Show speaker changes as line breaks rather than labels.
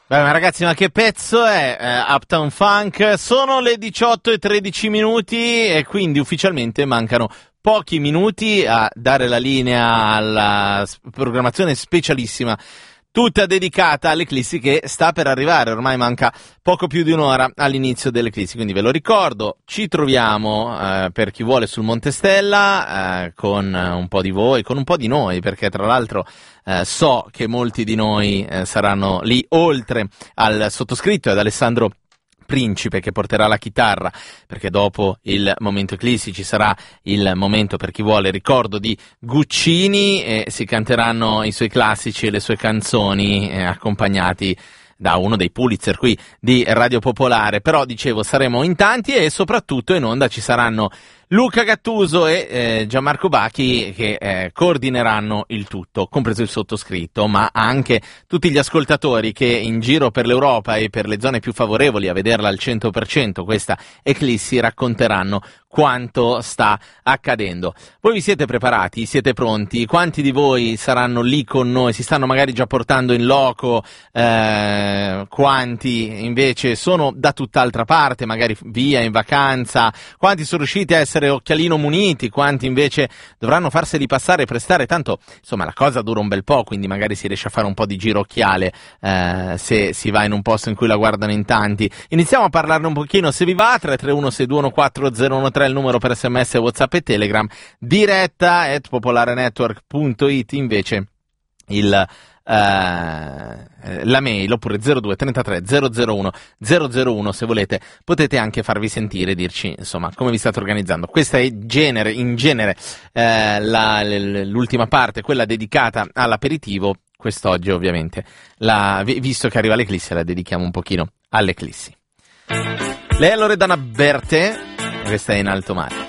Beh, ma ragazzi, ma che pezzo è Uptown Funk? Sono le 18:13 e quindi ufficialmente mancano pochi minuti a dare la linea alla programmazione specialissima, tutta dedicata all'Eclissi che sta per arrivare. Ormai manca poco più di un'ora all'inizio dell'Eclissi, quindi ve lo ricordo, ci troviamo per chi vuole sul Monte Stella con un po' di voi, con un po' di noi, perché tra l'altro so che molti di noi saranno lì, oltre al sottoscritto e ad Alessandro Principe che porterà la chitarra, perché dopo il momento Eclissi ci sarà il momento, per chi vuole, ricordo di Guccini, e si canteranno i suoi classici e le sue canzoni accompagnati da uno dei Pulitzer qui di Radio Popolare. Però dicevo, saremo in tanti e soprattutto in onda ci saranno Luca Gattuso e Gianmarco Bacchi che coordineranno il tutto, compreso il sottoscritto, ma anche tutti gli ascoltatori che in giro per l'Europa e per le zone più favorevoli a vederla al 100% questa Eclissi racconteranno quanto sta accadendo. Voi vi siete preparati? Siete pronti? Quanti di voi saranno lì con noi? Si stanno magari già portando in loco? Quanti invece sono da tutt'altra parte, magari via in vacanza? Quanti sono riusciti a essere occhialino muniti? Quanti invece dovranno farseli passare e prestare? Tanto insomma la cosa dura un bel po', quindi magari si riesce a fare un po' di giro occhiale se si va in un posto in cui la guardano in tanti. Iniziamo a parlarne un pochino, se vi va. 331-621-4013 il numero per SMS, WhatsApp e Telegram, diretta @popolarenetwork.it invece la mail, oppure 02 33 001 001 se volete. Potete anche farvi sentire e dirci insomma come vi state organizzando. Questa è in genere l'ultima parte, quella dedicata all'aperitivo. Quest'oggi ovviamente visto che arriva l'Eclissi, la dedichiamo un pochino all'Eclissi. Lei è Loredana Bertè, questa è In Alto Mare.